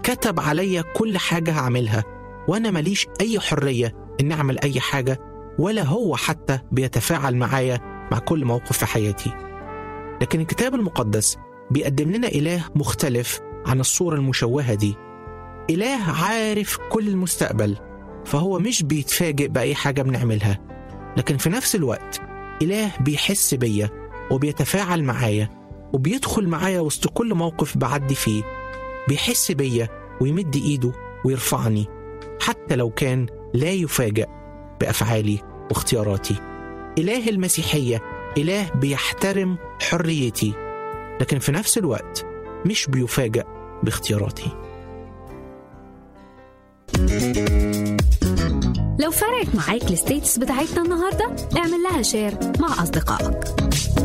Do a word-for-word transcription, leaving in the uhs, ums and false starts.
كتب عليا كل حاجة هعملها، وأنا ماليش أي حرية إن أعمل أي حاجة، ولا هو حتى بيتفاعل معايا مع كل موقف في حياتي. لكن الكتاب المقدس بيقدم لنا إله مختلف عن الصورة المشوهة دي. إله عارف كل المستقبل، فهو مش بيتفاجئ بأي حاجة بنعملها، لكن في نفس الوقت إله بيحس بيا وبيتفاعل معايا وبيدخل معايا وسط كل موقف بعدي فيه، بيحس بيا ويمد إيده ويرفعني حتى لو كان لا يفاجأ بأفعالي واختياراتي. إله المسيحية إله بيحترم حريتي، لكن في نفس الوقت مش بيفاجأ باختياراتي. لو فرقت معاك الستيتس بتاعتنا النهاردة، اعمل لها شير مع أصدقائك.